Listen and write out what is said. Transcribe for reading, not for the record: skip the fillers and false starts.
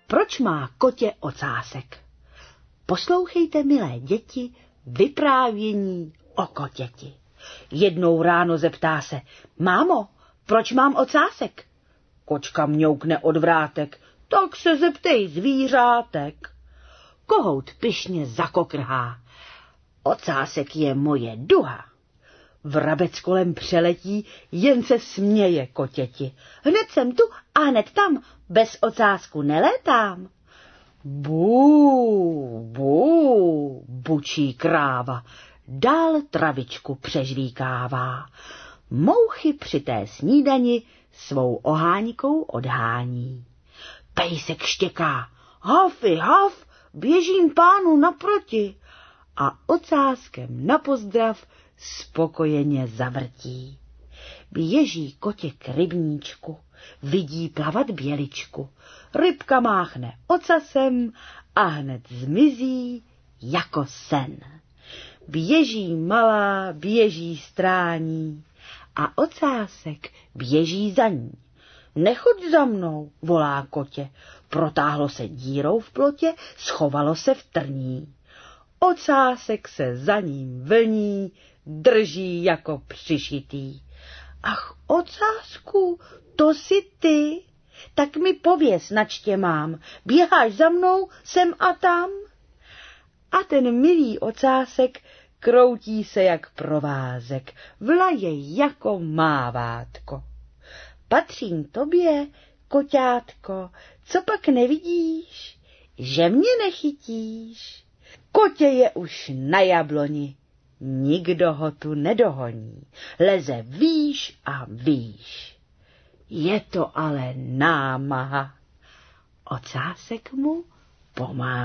Proč má kotě ocásek? Poslouchejte, milé děti, vyprávění o kotěti. Jednou ráno zeptá se: mámo, proč mám ocásek? Kočka mňoukne od vrátek: tak se zeptej zvířátek. Kohout pyšně zakokrhá: ocásek je moje duha. Vrabec kolem přeletí, jen se směje kotěti: hned jsem tu a hned tam, bez ocásku nelétám. Bů, bů, bučí kráva, dál travičku přežvíkává. Mouchy při té snídani svou oháňkou odhání. Pejsek štěká: hafy, haf, běžím pánu naproti. A ocáskem na pozdrav spokojeně zavrtí. Běží kotě k rybníčku, vidí plavat běličku. Rybka máchne ocasem a hned zmizí jako sen. Běží malá, běží strání a ocásek běží za ní. Nechoď za mnou, volá kotě, protáhlo se dírou v plotě, schovalo se v trní. Ocásek se za ním vlní, drží jako přišitý. Ach, ocásku, to jsi ty? Tak mi pověz, nač tě mám, běháš za mnou sem a tam? A ten milý ocásek kroutí se jak provázek, vlaje jako mávátko. Patřím tobě, koťátko, co pak nevidíš, že mě nechytíš? Kotě je už na jabloni, nikdo ho tu nedohoní, leze výš a výš. Je to ale námaha, ocásek mu pomáhá.